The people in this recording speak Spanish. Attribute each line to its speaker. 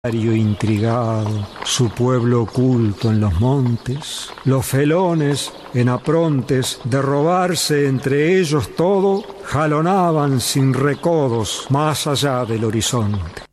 Speaker 1: Intrigado, su pueblo oculto en los montes, los felones en aprontes de robarse entre ellos todo, jalonaban sin recodos más allá del horizonte.